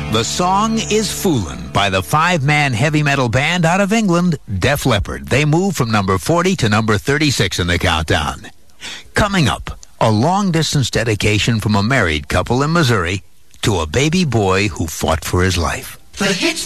The song is Foolin' by the five-man heavy metal band out of England, Def Leppard. They move from number 40 to number 36 in the countdown. Coming up, a long-distance dedication from a married couple in Missouri to a baby boy who fought for his life. The hits